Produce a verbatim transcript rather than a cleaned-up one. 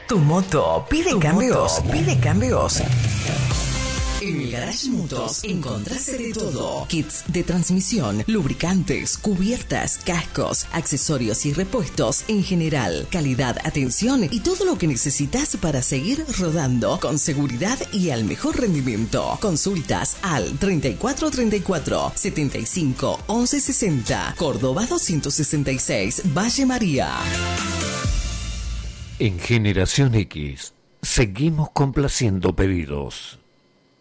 Tu moto pide Tu cambios, moto. pide cambios. En el Garage Motos encontraste de todo. Kits de transmisión, lubricantes, cubiertas, cascos, accesorios y repuestos en general. Calidad, atención y todo lo que necesitas para seguir rodando con seguridad y al mejor rendimiento. Consultas al treinta y cuatro treinta y cuatro, setenta y cinco, once sesenta. Córdoba doscientos sesenta y seis, Valle María. En Generación X, seguimos complaciendo pedidos.